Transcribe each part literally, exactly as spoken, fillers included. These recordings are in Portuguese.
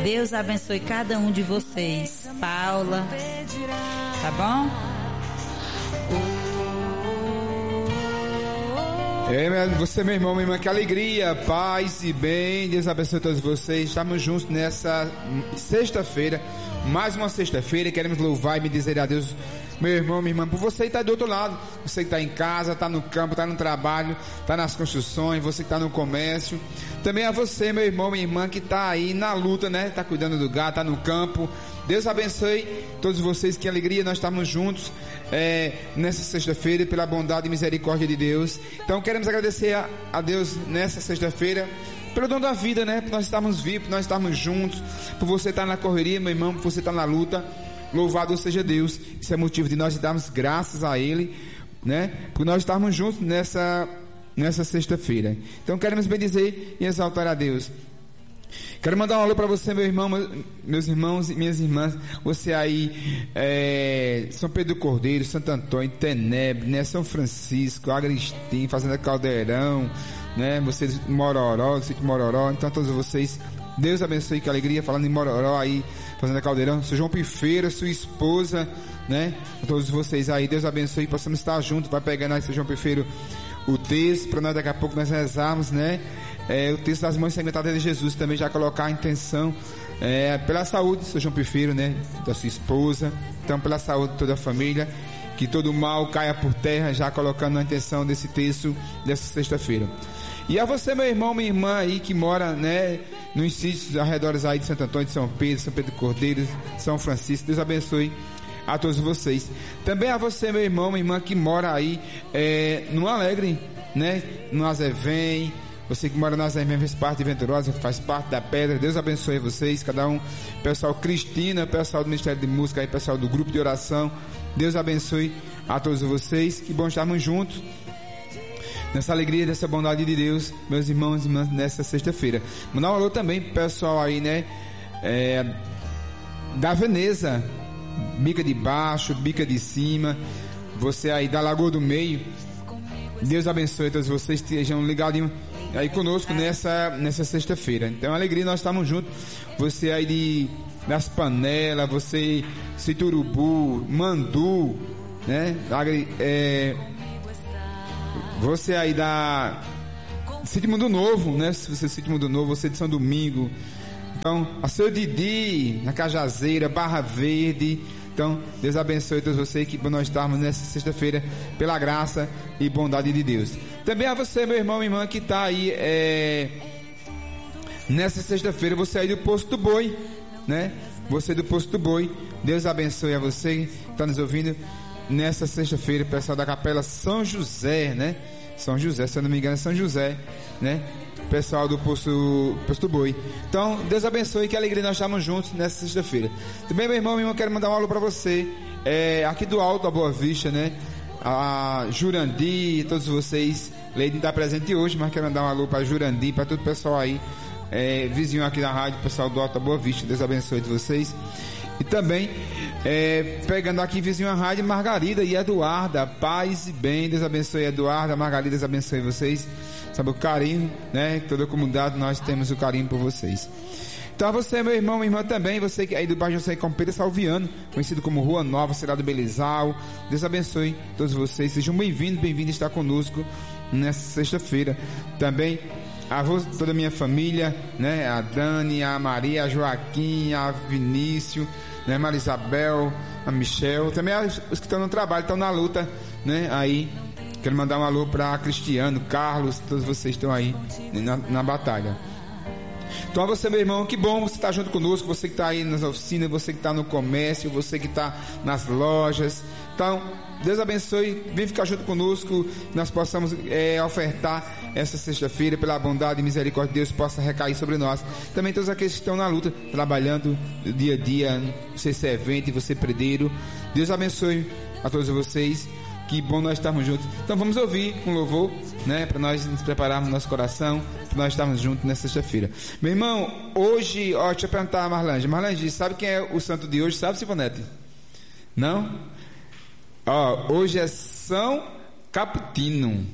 Deus abençoe cada um de vocês. Paula, tá bom? É, você, meu irmão, minha irmã, que alegria, paz e bem, Deus abençoe todos vocês. Estamos juntos nessa sexta-feira, mais uma sexta-feira, queremos louvar e me dizer a Deus, meu irmão, minha irmã, por você que está do outro lado, você que está em casa, está no campo, está no trabalho, está nas construções, você que está no comércio, também a você, meu irmão, minha irmã, que está aí na luta, né, está cuidando do gado, está no campo. Deus abençoe todos vocês, que alegria, nós estamos juntos é, nessa sexta-feira, pela bondade e misericórdia de Deus. Então queremos agradecer a, a Deus nessa sexta-feira pelo dom da vida, né, por nós estarmos vivos, por nós estarmos juntos, por você estar na correria, meu irmão, por você estar na luta. Louvado seja Deus. Isso é motivo de nós darmos graças a Ele, né, por nós estarmos juntos nessa, nessa sexta-feira. Então queremos bendizer e exaltar a Deus. Quero mandar um alô para você, meu irmão, meus irmãos e minhas irmãs. Você aí, é, São Pedro Cordeiro, Santo Antônio, Tenebre, né, São Francisco, Agristim, Fazenda Caldeirão, né, vocês Mororó, sítio Mororó. Então todos vocês, Deus abençoe, que alegria. Falando em Mororó aí, Fazenda Caldeirão, seu João Pifeira, sua esposa, né, todos vocês aí, Deus abençoe, possamos estar juntos. Vai pegando aí, seu João Pifeiro, o texto, para nós daqui a pouco nós rezarmos, né, é, o texto das mães segmentadas de Jesus, também já colocar a intenção é, pela saúde do seu João Pifeiro, né, da sua esposa, então pela saúde de toda a família, que todo mal caia por terra, já colocando a intenção desse texto dessa sexta-feira. E a você, meu irmão, minha irmã aí, que mora, né, nos sítios arredores aí de Santo Antônio, de São Pedro, São Pedro Cordeiro, São Francisco, Deus abençoe a todos vocês. Também a você, meu irmão, minha irmã, que mora aí é, no Alegre, né, no Azevém. Você que mora no Azevém faz parte de Venturosa, faz parte da Pedra. Deus abençoe vocês, cada um. Pessoal Cristina, pessoal do Ministério de Música aí, pessoal do grupo de oração. Deus abençoe a todos vocês. Que bom estarmos juntos nessa alegria, dessa bondade de Deus, meus irmãos e irmãs, nessa sexta-feira. Mandar um alô também pro pessoal aí, né, é, da Veneza, bica de baixo, bica de cima, você aí da Lagoa do Meio. Deus abençoe todos vocês, estejam ligadinhos aí conosco nessa, nessa sexta-feira. Então, alegria, nós estamos juntos. Você aí de, das Panelas, você Siturubu, Mandu, né, é, você aí da Sítio Mundo Novo, né, se você é Sítio Mundo Novo, você é de São Domingo. Então, a seu Didi, na Cajazeira, Barra Verde. Então, Deus abençoe todos vocês, que nós estamos nessa sexta-feira pela graça e bondade de Deus. Também a você, meu irmão e irmã, que está aí é, nessa sexta-feira, você aí do Posto do Boi, né? Você do Posto do Boi, Deus abençoe a você que está nos ouvindo nessa sexta-feira, pessoal da Capela São José, né? São José, se eu não me engano é São José, né? Pessoal do Posto, Posto Boi. Então, Deus abençoe, que alegria, nós estamos juntos nessa sexta-feira. Também, meu irmão, meu irmão, quero mandar um alô para você, é, aqui do Alto da Boa Vista, né? A Jurandir, todos vocês. Leide está presente hoje, mas quero mandar um alô para Jurandir, para todo o pessoal aí, é, vizinho aqui da rádio, pessoal do Alto da Boa Vista. Deus abençoe de vocês. E também, é, pegando aqui vizinho a rádio, Margarida e Eduarda, paz e bem. Deus abençoe Eduarda, Margarida, Deus abençoe vocês. Sabe o carinho, né? Toda a comunidade, nós temos o carinho por vocês. Então você, meu irmão, minha irmã também, você que aí do bairro José com Pedro Salviano, conhecido como Rua Nova, Cidade do Belizal. Deus abençoe todos vocês. Sejam bem-vindos, bem-vindos a estar conosco nessa sexta-feira. Também a voz, toda a minha família, né? A Dani, a Maria, a Joaquim, a Vinícius, né? A Maria Isabel, a Michel. Também os que estão no trabalho, estão na luta, né? Aí. Quero mandar um alô para Cristiano, Carlos, todos vocês estão aí na, na batalha. Então a você, meu irmão, que bom você estar junto conosco, você que está aí nas oficinas, você que está no comércio, você que está nas lojas. Então, Deus abençoe, vem ficar junto conosco, que nós possamos é, ofertar essa sexta-feira, pela bondade e misericórdia de Deus, possa recair sobre nós. Também todos aqueles que estão na luta, trabalhando dia a dia, você servente, você predeiro. Deus abençoe a todos vocês. Que bom nós estarmos juntos. Então vamos ouvir um louvor, né? Para nós nos prepararmos no nosso coração, para nós estarmos juntos nessa sexta-feira. Meu irmão, hoje, ó, deixa eu perguntar a Marlange. Marlange, sabe quem é o santo de hoje? Sabe, Sivonete? Não? Ó, hoje é São Caputino.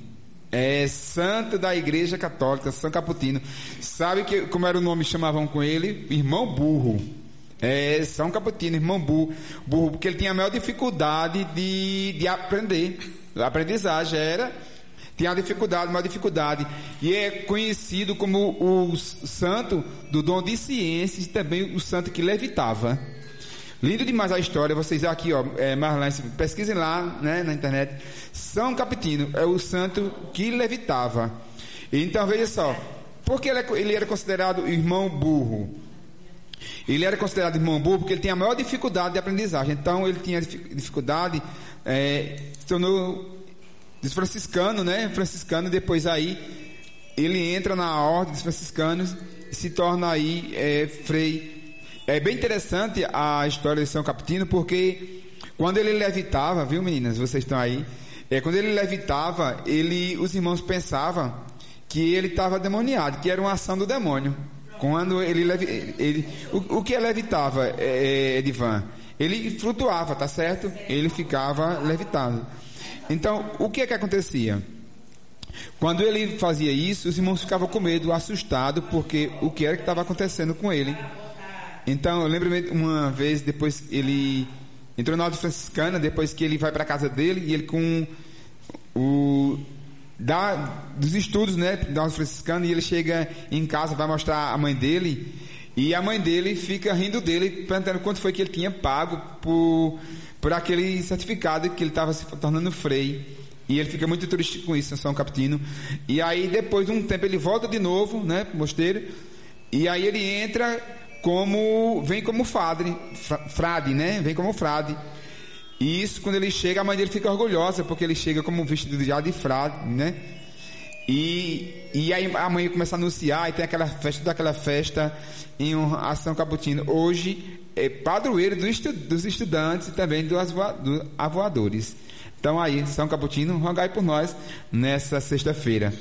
é santo da Igreja Católica, São Caputino. Sabe que, como era o nome que chamavam com ele? Irmão Burro. É, São Caputino, irmão burro, burro, porque ele tinha a maior dificuldade de, de aprender. A aprendizagem era, tinha a dificuldade, a maior dificuldade. E é conhecido como o santo do dom de ciências e também o santo que levitava. Lindo demais a história, vocês aqui, ó, é, Marlene, pesquisem lá, né, na internet. São Caputino é o santo que levitava. Então, veja só, por que ele, ele era considerado irmão burro? Ele era considerado irmão burro porque ele tinha a maior dificuldade de aprendizagem. Então, ele tinha dificuldade, é, se tornou franciscano, né, franciscano, depois aí, ele entra na ordem dos franciscanos e se torna aí, é, frei. É bem interessante a história de São Caputino, porque quando ele levitava, viu meninas, vocês estão aí, é, quando ele levitava, ele, os irmãos pensavam que ele estava demoniado, que era uma ação do demônio. Quando ele, ele, ele o, o que é levitava, é, Edivan? Ele flutuava, tá certo? Ele ficava levitado. Então, o que é que acontecia? Quando ele fazia isso, os irmãos ficavam com medo, assustados, porque o que era que estava acontecendo com ele? Então, eu lembro uma vez, depois ele entrou na ordem franciscana, depois que ele vai para a casa dele, e ele com o da, dos estudos, né, da ordem franciscana, e ele chega em casa, vai mostrar a mãe dele, e a mãe dele fica rindo dele, perguntando quanto foi que ele tinha pago por, por aquele certificado que ele estava se tornando frei. E ele fica muito triste com isso, São Caputino. E aí, depois de um tempo, ele volta de novo, né, para o mosteiro, e aí ele entra como, vem como frade, frade, né? Vem como frade. E isso, quando ele chega, a mãe dele fica orgulhosa, porque ele chega como vestido já de frade, né? E, e aí a mãe começa a anunciar, e tem aquela festa, daquela festa em honra a São Caputino. Hoje é padroeiro do estu, dos estudantes e também dos do avoadores. Então aí, São Caputino, rogai por nós nessa sexta-feira.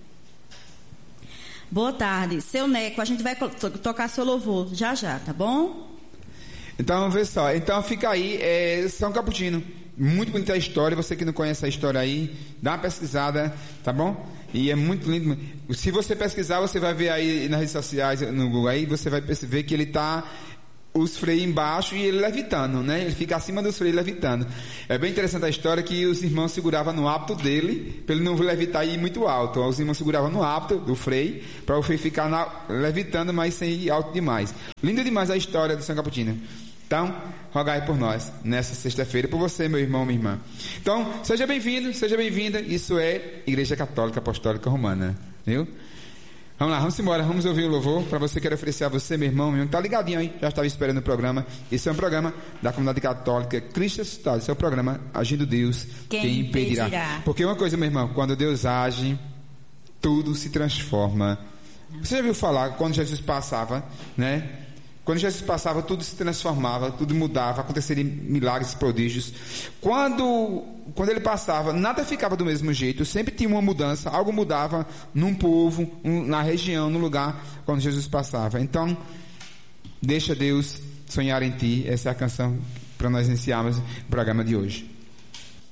Boa tarde. Seu Neco, a gente vai tocar seu louvor já já, tá bom? Então, vê só. Então, fica aí, é, São Caputino. Muito bonita a história. Você que não conhece a história aí, dá uma pesquisada, tá bom? E é muito lindo. Se você pesquisar, você vai ver aí nas redes sociais, no Google aí, você vai perceber que ele está... os freios embaixo e ele levitando, né? Ele fica acima dos freios levitando. É bem interessante a história que os irmãos seguravam no hábito dele, para ele não levitar e ir muito alto. Os irmãos seguravam no hábito do freio, para o freio ficar na, levitando, mas sem ir alto demais. Linda demais a história de São Caputino. Então, rogai por nós, nessa sexta-feira, por você, meu irmão, minha irmã. Então, seja bem-vindo, seja bem-vinda. Isso é Igreja Católica Apostólica Romana, viu? Vamos lá, vamos embora, vamos ouvir o louvor. Para você que quer oferecer a você, meu irmão, meu irmão, tá ligadinho aí, já estava esperando o programa. Esse é um programa da comunidade católica Cristo Ressuscitado. Esse é o programa Agindo Deus, quem, quem impedirá. impedirá. Porque uma coisa, meu irmão, quando Deus age, tudo se transforma. Você já viu falar quando Jesus passava, né? Quando Jesus passava, tudo se transformava, tudo mudava, aconteceriam milagres e prodígios. Quando, quando ele passava, nada ficava do mesmo jeito, sempre tinha uma mudança, algo mudava num povo, um, na região, no lugar, quando Jesus passava. Então, deixa Deus sonhar em ti. Essa é a canção para nós iniciarmos o programa de hoje.